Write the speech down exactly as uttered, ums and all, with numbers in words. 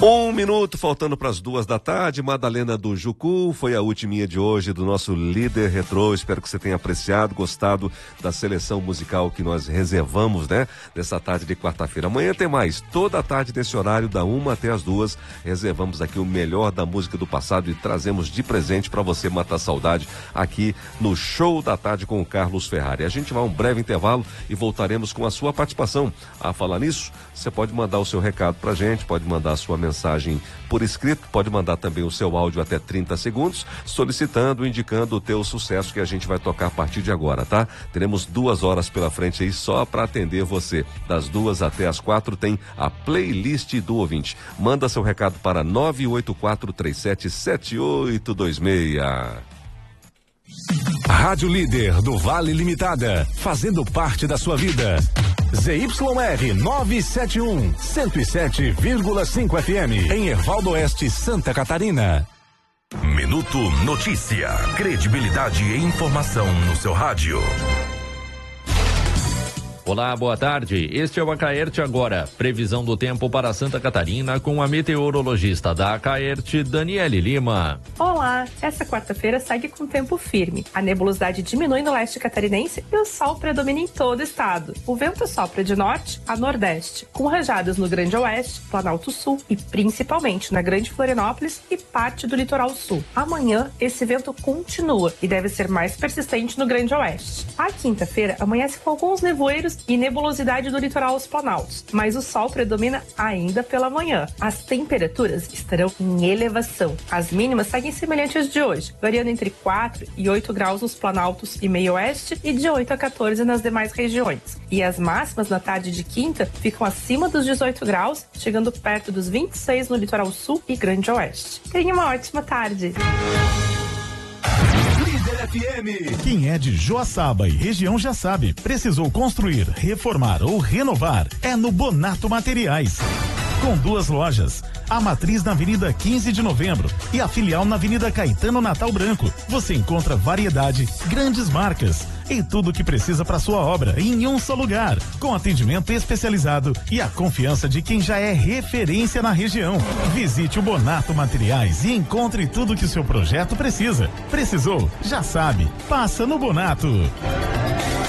Um minuto faltando para as duas da tarde. Madalena do Jucu foi a ultiminha de hoje do nosso líder retrô. Espero que você tenha apreciado, gostado da seleção musical que nós reservamos, né? Nessa tarde de quarta-feira. Amanhã tem mais. Toda a tarde desse horário, da uma até as duas, reservamos aqui o melhor da música do passado e trazemos de presente para você matar saudade aqui no Show da Tarde com o Carlos Ferrari. A gente vai a um breve intervalo e voltaremos com a sua participação. A falar nisso, você pode mandar o seu recado pra gente, pode mandar a sua mensagem por escrito, pode mandar também o seu áudio até trinta segundos, solicitando, indicando o teu sucesso que a gente vai tocar a partir de agora, tá? Teremos duas horas pela frente aí só para atender você. Das duas até as quatro tem a playlist do ouvinte. Manda seu recado para nove oito quatro três sete sete oito dois seis. Rádio Líder do Vale Limitada, fazendo parte da sua vida. Z Y R novecentos e setenta e um, cento e sete vírgula cinco F M, em Ervaldo Oeste, Santa Catarina. Minuto Notícia. Credibilidade e informação no seu rádio. Olá, boa tarde. Este é o Acaerte Agora. Previsão do tempo para Santa Catarina com a meteorologista da Acaerte, Daniele Lima. Olá, essa quarta-feira segue com tempo firme. A nebulosidade diminui no leste catarinense e o sol predomina em todo o estado. O vento sopra de norte a nordeste, com rajadas no Grande Oeste, Planalto Sul e principalmente na Grande Florianópolis e parte do litoral sul. Amanhã, esse vento continua e deve ser mais persistente no Grande Oeste. A quinta-feira amanhece com alguns nevoeiros e nebulosidade do litoral aos Planaltos, mas o sol predomina ainda pela manhã. As temperaturas estarão em elevação. As mínimas seguem semelhantes às de hoje, variando entre quatro e oito graus nos Planaltos e meio oeste e de oito a quatorze nas demais regiões. E as máximas na tarde de quinta ficam acima dos dezoito graus, chegando perto dos vinte e seis no litoral sul e Grande Oeste. Tenha uma ótima tarde. F M. Quem é de Joaçaba e região já sabe, precisou construir, reformar ou renovar, é no Bonato Materiais. Com duas lojas, a matriz na Avenida quinze de Novembro e a filial na Avenida Caetano Natal Branco. Você encontra variedade, grandes marcas e tudo o que precisa para sua obra em um só lugar, com atendimento especializado e a confiança de quem já é referência na região. Visite o Bonato Materiais e encontre tudo que o seu projeto precisa. Precisou? Já sabe. Passa no Bonato.